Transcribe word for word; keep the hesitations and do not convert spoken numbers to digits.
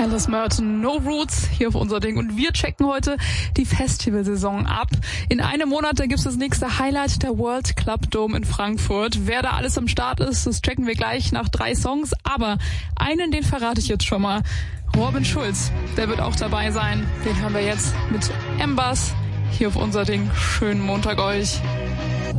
Alice Merton, No Roots, hier auf unser Ding. Und wir checken heute die Festivalsaison ab. In einem Monat, da gibt's das nächste Highlight, der World Club Dome in Frankfurt. Wer da alles am Start ist, das checken wir gleich nach drei Songs. Aber einen, den verrate ich jetzt schon mal. Robin Schulz, der wird auch dabei sein. Den hören wir jetzt mit Embers hier auf unser Ding. Schönen Montag euch.